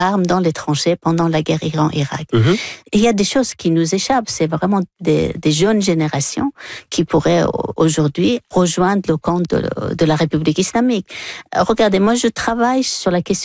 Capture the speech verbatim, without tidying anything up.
armes dans les tranchées pendant la guerre Iran-Irak. Mmh. Il y a des choses qui nous échappent. C'est vraiment des, des jeunes générations qui pourraient aujourd'hui rejoindre le camp de, de la République islamique. Regardez, moi je travaille sur la question